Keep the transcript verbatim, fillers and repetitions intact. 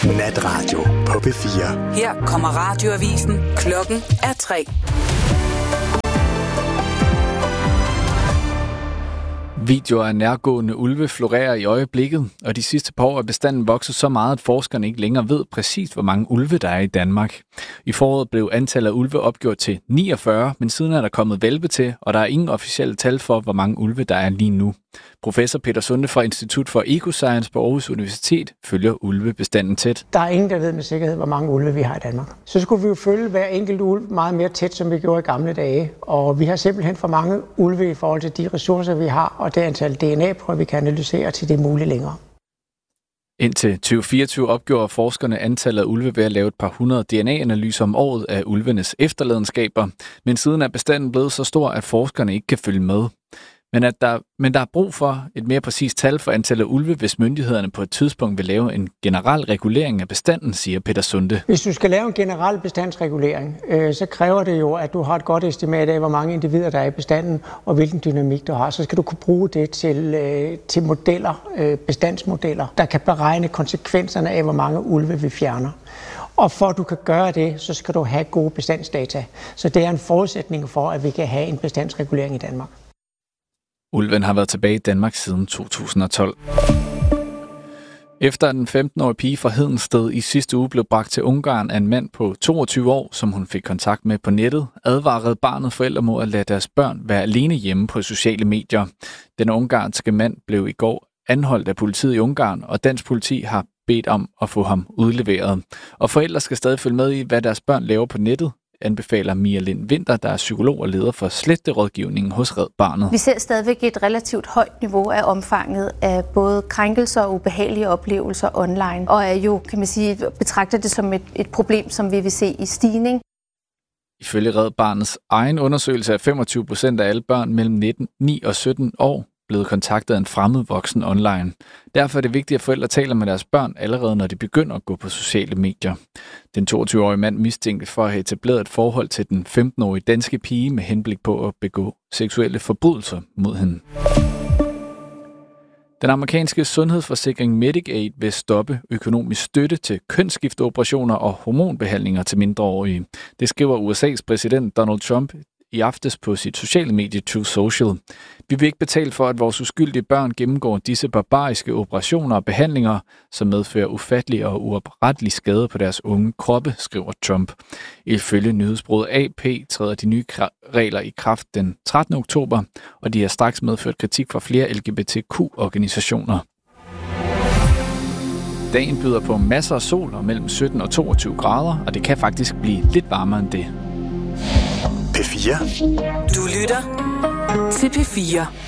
Natradio på P fire. Her kommer radioavisen. Klokken er tre. Videoer af nærgående ulve florerer i øjeblikket, og de sidste par år er bestanden vokset så meget, at forskerne ikke længere ved præcis, hvor mange ulve der er i Danmark. I foråret blev antallet af ulve opgjort til niogfyrre, men siden er der kommet hvalpe til, og der er ingen officielle tal for, hvor mange ulve der er lige nu. Professor Peter Sunde fra Institut for Ecoscience på Aarhus Universitet følger ulvebestanden tæt. Der er ingen, der ved med sikkerhed, hvor mange ulve vi har i Danmark. Så skulle vi jo følge hver enkelt ulv meget mere tæt, som vi gjorde i gamle dage. Og vi har simpelthen for mange ulve i forhold til de ressourcer, vi har, og det antal D N A-prøver, vi kan analysere til det muligt længere. Indtil tyve fireogtyve opgjorde forskerne antallet af ulve ved at lave et par hundrede D N A-analyser om året af ulvenes efterladenskaber, men siden er bestanden blevet så stor, at forskerne ikke kan følge med. Men, at der, men der er brug for et mere præcist tal for antallet af ulve, hvis myndighederne på et tidspunkt vil lave en generel regulering af bestanden, siger Peter Sunde. Hvis du skal lave en generel bestandsregulering, øh, så kræver det jo, at du har et godt estimat af, hvor mange individer der er i bestanden, og hvilken dynamik du har. Så skal du kunne bruge det til, øh, til modeller, øh, bestandsmodeller, der kan beregne konsekvenserne af, hvor mange ulve vi fjerner. Og for at du kan gøre det, så skal du have gode bestandsdata. Så det er en forudsætning for, at vi kan have en bestandsregulering i Danmark. Ulven har været tilbage i Danmark siden to tusind og tolv. Efter den femten-årige pige fra Hedensted i sidste uge blev bragt til Ungarn af en mand på toogtyve år, som hun fik kontakt med på nettet, advarede barnet forældre mod at lade deres børn være alene hjemme på sociale medier. Den ungarske mand blev i går anholdt af politiet i Ungarn, og dansk politi har bedt om at få ham udleveret. Og forældre skal stadig følge med i, hvad deres børn laver på nettet, anbefaler Mia Lind Vinter, der er psykolog og leder for sletterådgivningen hos Red Barnet. Vi ser stadigvæk et relativt højt niveau af omfanget af både krænkelser og ubehagelige oplevelser online, og er jo, kan man sige, betragter det som et, et problem, som vi vil se i stigning. Ifølge Red Barnets egen undersøgelse er femogtyve procent af alle børn mellem nitten, ni og sytten år blevet kontaktet af en fremmed voksen online. Derfor er det vigtigt, at forældre taler med deres børn allerede, når de begynder at gå på sociale medier. Den toogtyve-årige mand mistænkes for at have etableret et forhold til den femten-årige danske pige med henblik på at begå seksuelle forbrydelser mod hende. Den amerikanske sundhedsforsikring Medicaid vil stoppe økonomisk støtte til kønsskifteoperationer og hormonbehandlinger til mindreårige. Det skriver U S A's præsident Donald Trump i aftes på sit sociale medie Truth Social. Vi vil ikke betale for, at vores uskyldige børn gennemgår disse barbariske operationer og behandlinger, som medfører ufattelige og uoprettelige skader på deres unge kroppe, skriver Trump. Ifølge nyhedsbureauet A P træder de nye regler i kraft den trettende oktober, og de har straks medført kritik fra flere L G B T Q-organisationer. Dagen byder på masser af sol og mellem sytten og toogtyve grader, og det kan faktisk blive lidt varmere end det. P fire. Du lytter til P fire.